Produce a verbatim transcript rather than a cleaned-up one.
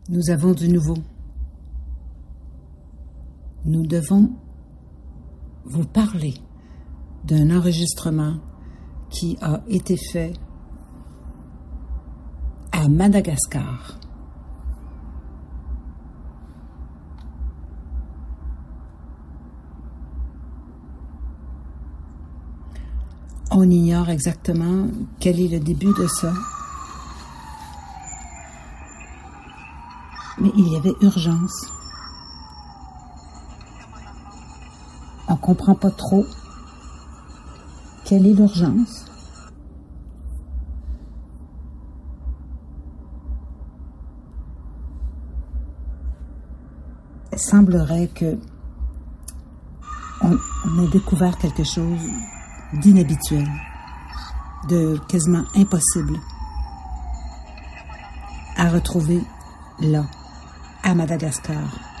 Nous avons du nouveau. Nous devons vous parler d'un enregistrement qui a été fait à Madagascar. On ignore exactement quel est le début de ça, mais il y avait urgence. On ne comprend pas trop quelle est l'urgence. Il semblerait que on, on a découvert quelque chose d'inhabituel, de quasiment impossible à retrouver là, à Madagascar.